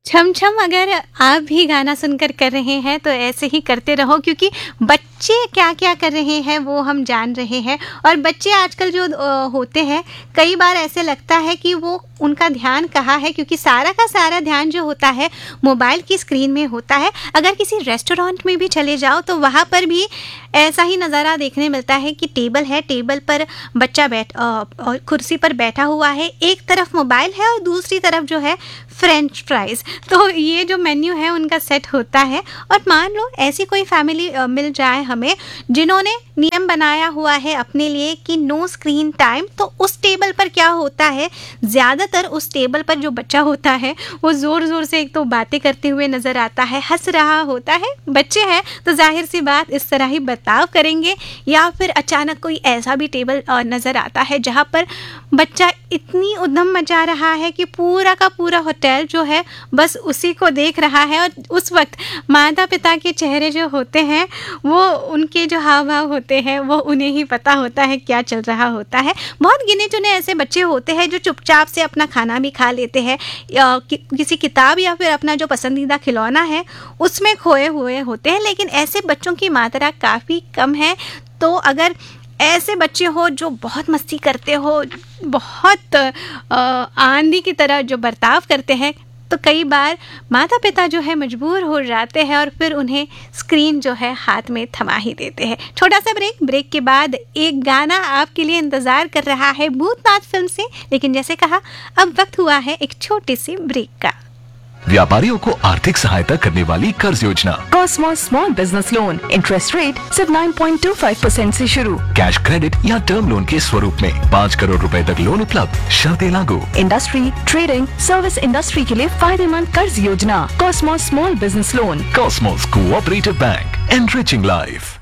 छम छम अगर आप भी गाना सुनकर कर रहे हैं तो ऐसे ही करते रहो, क्योंकि बच्चे क्या क्या कर रहे हैं वो हम जान रहे हैं। और बच्चे आजकल जो होते हैं, कई बार ऐसे लगता है कि वो उनका ध्यान कहाँ है, क्योंकि सारा का सारा ध्यान जो होता है मोबाइल की स्क्रीन में होता है। अगर किसी रेस्टोरेंट में भी चले जाओ तो वहाँ पर भी ऐसा ही नज़ारा देखने मिलता है कि टेबल है, टेबल पर बच्चा और कुर्सी पर बैठा हुआ है, एक तरफ मोबाइल है और दूसरी तरफ जो है फ्रेंच फ्राइज़। तो ये जो मेन्यू है उनका सेट होता है। और मान लो ऐसी कोई फैमिली मिल जाए हमें जिन्होंने नियम बनाया हुआ है अपने लिए कि नो स्क्रीन टाइम, तो उस टेबल पर क्या होता है, ज़्यादातर उस टेबल पर जो बच्चा होता है वो ज़ोर ज़ोर से एक तो बातें करते हुए नज़र आता है, हंस रहा होता है। बच्चे हैं तो जाहिर सी बात इस तरह ही बर्ताव करेंगे। या फिर अचानक कोई ऐसा भी टेबल नज़र आता है जहाँ पर बच्चा इतनी उधम मचा रहा है कि पूरा का पूरा होटल जो है बस उसी को देख रहा है। और उस वक्त माता पिता के चेहरे जो होते हैं, वो उनके जो हाव भाव होते हैं वो उन्हें ही पता होता है क्या चल रहा होता है। बहुत गिने चुने ऐसे बच्चे होते हैं जो चुपचाप से अपना खाना भी खा लेते हैं, या किसी किताब या फिर अपना जो पसंदीदा खिलौना है उसमें खोए हुए होते हैं। लेकिन ऐसे बच्चों की मात्रा काफ़ी कम है। तो अगर ऐसे बच्चे हो जो बहुत मस्ती करते हो, बहुत आंधी की तरह जो बर्ताव करते हैं, तो कई बार माता पिता जो है मजबूर हो जाते हैं और फिर उन्हें स्क्रीन जो है हाथ में थमा ही देते हैं। छोटा सा ब्रेक के बाद एक गाना आपके लिए इंतज़ार कर रहा है भूतनाथ फिल्म से। लेकिन जैसे कहा, अब वक्त हुआ है एक छोटे से ब्रेक का। व्यापारियों को आर्थिक सहायता करने वाली कर्ज योजना Cosmos small business loan, interest rate सिर्फ 9.25% से शुरू। कैश क्रेडिट या टर्म लोन के स्वरूप में 5 करोड़ रुपए तक लोन उपलब्ध, शर्तें लागू। इंडस्ट्री, ट्रेडिंग, सर्विस इंडस्ट्री के लिए फायदेमंद कर्ज योजना Cosmos small business loan. Cosmos cooperative bank, enriching life.